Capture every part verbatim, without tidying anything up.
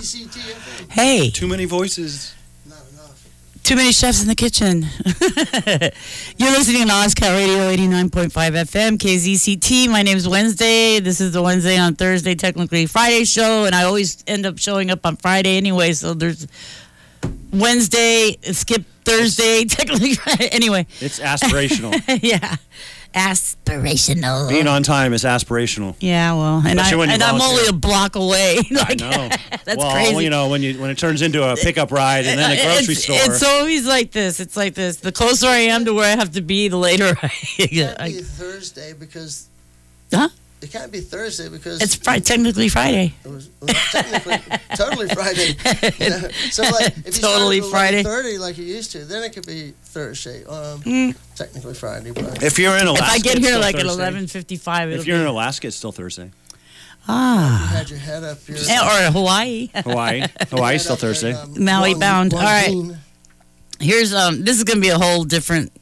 Z T F M. Hey. Too many voices. Not enough. Too many chefs in the kitchen. You're listening to Ozcat Radio eighty-nine point five F M, K Z C T. My name's Wednesday. This is the Wednesday on Thursday, technically Friday show, and I always end up showing up on Friday anyway, so there's Wednesday, skip Thursday, technically Friday. Anyway. It's aspirational. Yeah. Aspirational. Being on time is aspirational. Yeah, well, and, I, and I'm only a block away. Like, I know. That's well, crazy. you know, when you when it turns into a pickup ride and then a grocery it's, store. It's always like this. It's like this. The closer I am to where I have to be, the later I. It can't be Thursday because. Huh? It can't be Thursday because it's fri- technically Friday. It was well, technically totally Friday. You know? So like if you totally started at Friday thirty like you used to, then it could be Thursday. Um, mm. Technically Friday. But if you're in Alaska, if I get here like Thursday. at eleven fifty-five, if you're be... in Alaska, it's still Thursday. Ah. You had your head up here. Or Hawaii. Hawaii. Hawaii still Thursday. In, um, Maui one, bound. one All right. team. Here's um. This is gonna be a whole different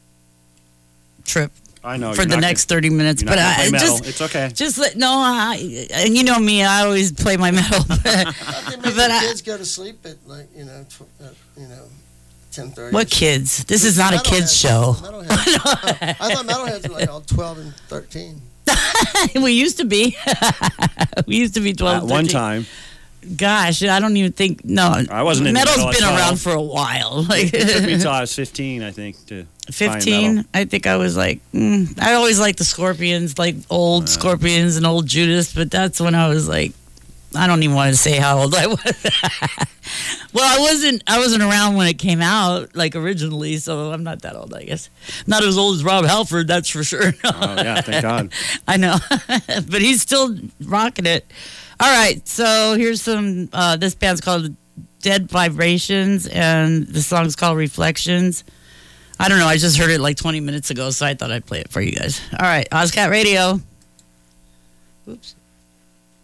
trip. I know for the next gonna, thirty minutes, but I just it's okay. Just let no, I, and you know me, I always play my metal. But the kids go to sleep at like you know, tw- uh, you know, ten thirty. What kids? This is not a kids show. Metalheads. I thought metalheads were like all twelve and thirteen. We used to be. We used to be twelve. At one time. Gosh, I don't even think. No, I wasn't. In Metal's metal been at around for a while. Like, it took me until I was fifteen, I think. To fifteen, I think I was like. Mm, I always liked the Scorpions, like old uh, Scorpions and old Judas, but that's when I was like. I don't even want to say how old I was. Well, I wasn't. I wasn't around when it came out, like originally, so I'm not that old, I guess. Not as old as Rob Halford, that's for sure. No. Oh yeah, thank God. I know, but he's still rocking it. All right, so here's some. Uh, this band's called Dead Vibrations, and the song's called Reflections. I don't know. I just heard it like twenty minutes ago, so I thought I'd play it for you guys. All right, Ozcat Radio. Oops.